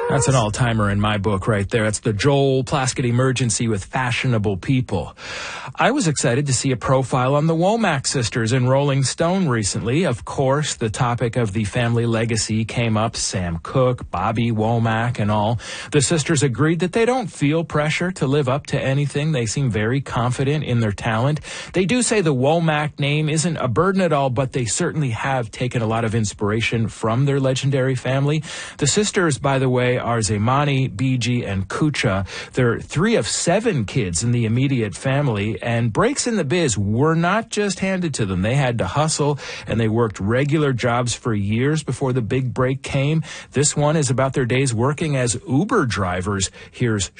That's an all-timer in my book right there. It's the Joel Plaskett Emergency with Fashionable People. I was excited to see a profile on the Womack sisters in Rolling Stone recently. Of course, the topic of the family legacy came up. Sam Cooke, Bobby Womack, and all. The sisters agreed that they don't feel pressure to live up to anything. They seem very confident in their talent. They do say the Womack name isn't a burden at all, but they certainly have taken a lot of inspiration from their legendary family. The sisters, by the way, are Zemani, Biji, and Kucha. They're 3 of 7 kids in the immediate family, and breaks in the biz were not just handed to them. They had to hustle, and they worked regular jobs for years before the big break came. This one is about their days working as Uber drivers. Here's